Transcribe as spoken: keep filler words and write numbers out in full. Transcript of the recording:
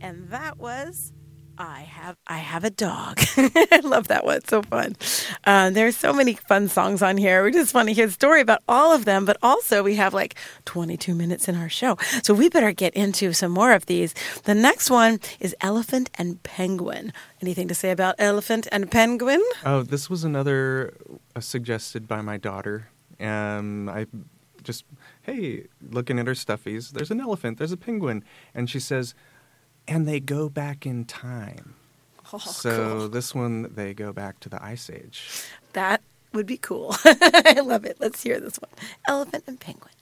And that was I have I have a dog. I love that one. It's so fun. Uh, there's so many fun songs on here. We just want to hear the story about all of them, but also we have like twenty-two minutes in our show. So we better get into some more of these. The next one is Elephant and Penguin. Anything to say about Elephant and Penguin? Oh, this was another uh, suggested by my daughter. Um, I just, hey, looking at her stuffies, there's an elephant, there's a penguin. And she says, and they go back in time. Oh, so cool. This one, they go back to the Ice Age. That would be cool. I love it. Let's hear this one. Elephant and Penguin.